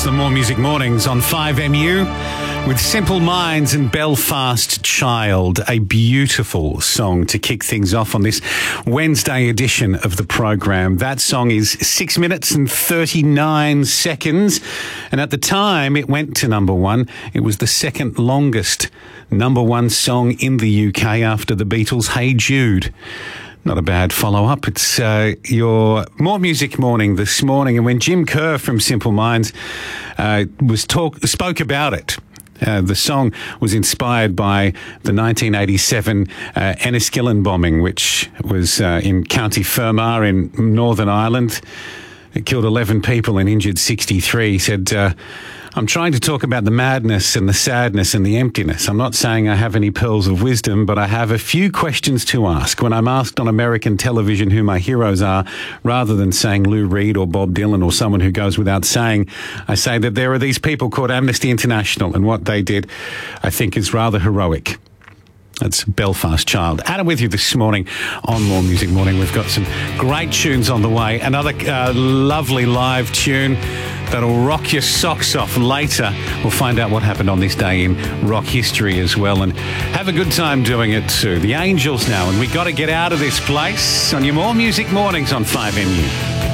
course, the More Music Mornings on 5MU with Simple Minds and Belfast Child, a beautiful song to kick things off on this Wednesday edition of the program. That song is 6 minutes and 39 seconds, and at the time it went to number one. It was the second longest number one song in the UK after the Beatles' Hey Jude. Not a bad follow-up. It's your More Music Morning this morning, and when Jim Kerr from Simple Minds spoke about it, the song was inspired by the 1987 Enniskillen bombing, which was in County Fermanagh in Northern Ireland. It killed 11 people and injured 63. He said, I'm trying to talk about the madness and the sadness and the emptiness. I'm not saying I have any pearls of wisdom, but I have a few questions to ask. When I'm asked on American television who my heroes are, rather than saying Lou Reed or Bob Dylan or someone who goes without saying, I say that there are these people called Amnesty International, and what they did, I think, is rather heroic. That's Belfast Child. Adam with you this morning on More Music Morning. We've got some great tunes on the way. Another lovely live tune that'll rock your socks off later. We'll find out what happened on this day in rock history as well, and have a good time doing it too. The Angels now, and we got to get out of this place on your More Music Mornings on 5MU.